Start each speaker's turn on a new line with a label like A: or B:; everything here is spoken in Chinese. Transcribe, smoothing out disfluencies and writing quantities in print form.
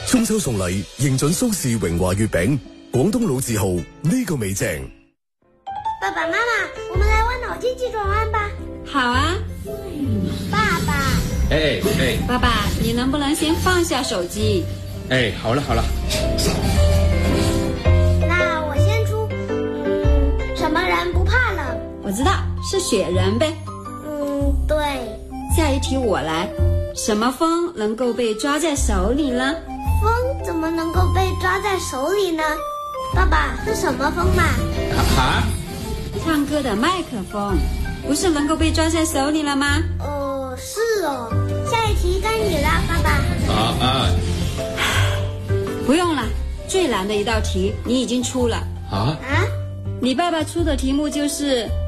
A: 中秋送禮，認準蘇氏榮華月餅，廣東老字號，呢個味正。
B: 爸爸媽媽，我們來玩腦筋急轉彎吧。
C: 好啊。
B: 爸爸。
C: 爸爸，你能不能先放下手機？
D: 好了。
B: 那我先出，什麼人不怕冷？
C: 我知道，是雪人唄。
B: 對。
C: 下一題我來，什麼風能夠被抓在手裏呢？
B: 風怎麼能夠被抓在手裏呢？爸爸，是什麼風嘛？
C: 唱歌的麥克風，不是能夠被抓在手裏了嗎？
B: 是哦。下一題該你了，爸爸。
C: 不用了，最難的一道題你已經出了。
B: 啊？
C: 你爸爸出的題目就是